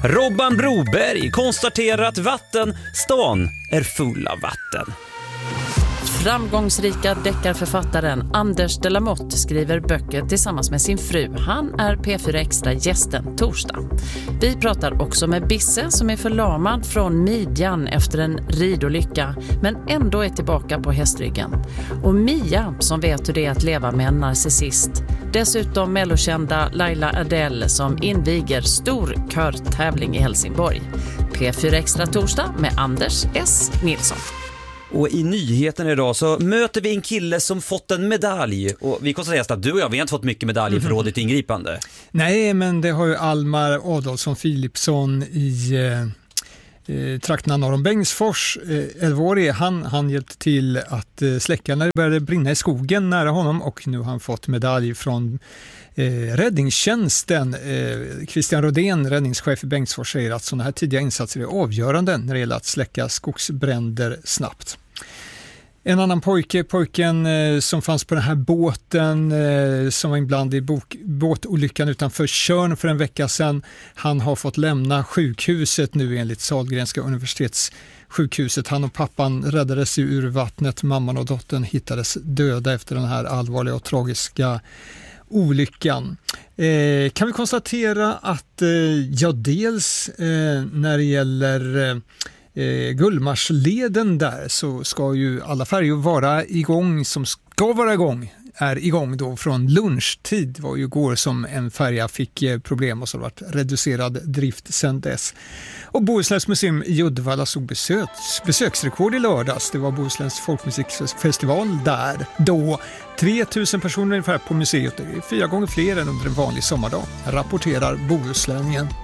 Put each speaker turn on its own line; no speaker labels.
Robban Broberg konstaterar att vattenstan är full av vatten.
Framgångsrika deckarförfattaren Anders de la Motte skriver böcker tillsammans med sin fru. Han är P4 Extra gästen torsdag. Vi pratar också med Bisse som är förlamad från midjan efter en ridolycka men ändå är tillbaka på hästryggen. Och Mia som vet hur det är att leva med en narcissist. Dessutom mellokända Laila Adele som inviger stor körtävling i Helsingborg. P4 Extra torsdag med Anders S. Nilsson.
Och i nyheten idag så möter vi en kille som fått en medalj. Och vi konstaterar att du och jag, vi har inte fått mycket medaljer för rådigt ingripande.
Nej, men det har ju Almar Adolfsson Philipsson i trakterna norr om Bengtsfors. 11-årig, han hjälpte till att släcka när det började brinna i skogen nära honom. Och nu har han fått medalj från räddningstjänsten. Christian Rodén, räddningschef i Bengtsfors, säger att sådana här tidiga insatser är avgörande när det gäller att släcka skogsbränder snabbt. En annan pojken som fanns på den här båten som var inblandad i båtolyckan utanför Tjörn för en vecka sedan. Han har fått lämna sjukhuset nu enligt Sahlgrenska universitetssjukhuset. Han och pappan räddades ur vattnet. Mamman och dottern hittades döda efter den här allvarliga och tragiska olyckan. Kan vi konstatera att dels när det gäller Gullmarsleden där så ska ju alla färjor vara igång som ska vara igång. Är igång då från lunchtid. Det var ju igår som en färja fick problem och så har det varit reducerad drift sedan dess. Och Bohusläns museum i Uddevalla såg besöksrekord i lördags. Det var Bohusläns folkmusikfestival där. Då 3000 personer ungefär på museet. Det är 4 gånger fler än under en vanlig sommardag, rapporterar Bohuslänningen.